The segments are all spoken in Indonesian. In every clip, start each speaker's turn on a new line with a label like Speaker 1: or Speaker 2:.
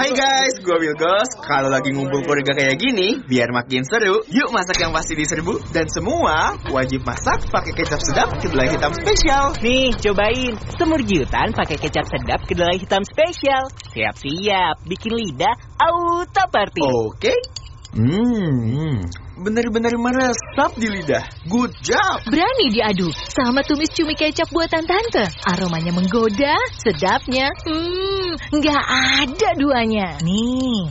Speaker 1: Hai guys, gue Wilgos. Kalau lagi ngumpul keluarga kayak gini, biar makin seru, yuk masak yang pasti diserbu. Dan semua wajib masak pakai kecap sedap kedelai hitam spesial.
Speaker 2: Nih, cobain semur jiutan pakai kecap sedap kedelai hitam spesial. Siap-siap, bikin lidah auto party.
Speaker 1: Oke. Benar-benar meresap di lidah. Good job.
Speaker 3: Berani diadu sama tumis cumi kecap buatan tante. Aromanya menggoda, sedapnya, nggak ada duanya. Nih.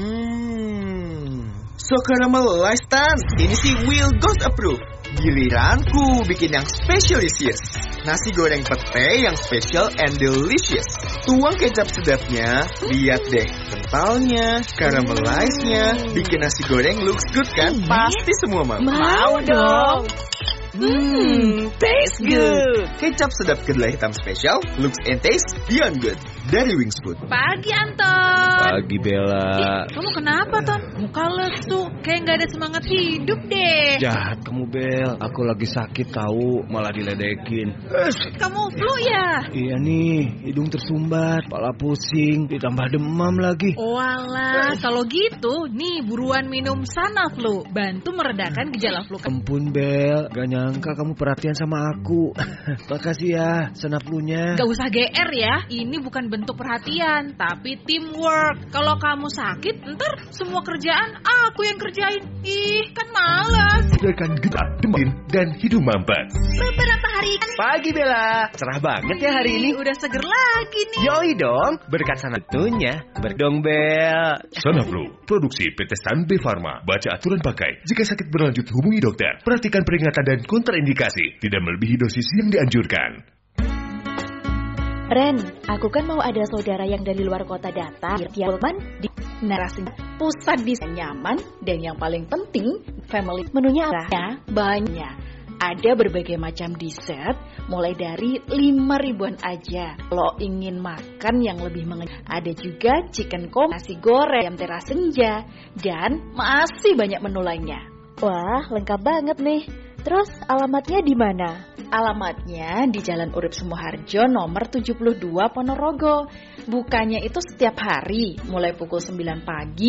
Speaker 1: So caramelized, Tan. Ini sih Wilgos approve. Giliranku bikin yang specialisius. Nasi goreng pete yang special and delicious. Tuang kecap sedapnya, lihat deh kentalnya, caramelized-nya. Bikin nasi goreng looks good kan? Pasti semua mau
Speaker 3: dong.
Speaker 2: Taste good.
Speaker 1: Kecap sedap kedelai hitam spesial, looks and taste beyond good. Dari Wings Food.
Speaker 4: Pagi Anton.
Speaker 5: Pagi Bella.
Speaker 4: Kamu kenapa Ton? Muka lesu, kayak nggak ada semangat hidup deh.
Speaker 5: Jahat kamu Bel, aku lagi sakit tahu, malah diledekin.
Speaker 4: Kamu flu ya?
Speaker 5: Iya nih, hidung tersumbat, kepala pusing, ditambah demam lagi.
Speaker 4: Walah, kalau gitu, nih buruan minum Sanaflu, bantu meredakan gejala flu.
Speaker 5: Ampun Bel, gak nyangka kamu perhatian sama aku. Makasih ya, Sanaflunya.
Speaker 4: Gak usah GR ya, ini bukan bentuk perhatian, tapi teamwork. Kalau kamu sakit, ntar semua kerjaan aku yang kerjain. Ih, kan malas.
Speaker 6: Biarkan getah, demam, dan hidung mampet.
Speaker 4: Beberapa hari kan.
Speaker 2: Pagi Bella, cerah banget ya hari ini.
Speaker 4: Udah seger lagi nih.
Speaker 2: Yoi dong, berkat sana tentunya. Berdong Bel.
Speaker 6: Sanaflu, produksi PT Sanbe Pharma. Baca aturan pakai. Jika sakit berlanjut hubungi dokter. Perhatikan peringatan dan kontraindikasi. Tidak melebihi dosis yang dianjurkan.
Speaker 7: Ren, aku kan mau ada saudara yang dari luar kota datang. Tiapman di narasi pusat di nyaman dan yang paling penting family menunya banyak. Ada berbagai macam dessert mulai dari 5.000-an aja. Kalau ingin makan yang lebih ada juga chicken kom, nasi goreng, ayam teras senja, dan masih banyak menu lainnya.
Speaker 8: Wah, lengkap banget nih. Terus alamatnya di mana?
Speaker 7: Alamatnya di Jalan Urip Sumoharjo nomor 72 Ponorogo. Bukanya itu setiap hari mulai pukul 9 pagi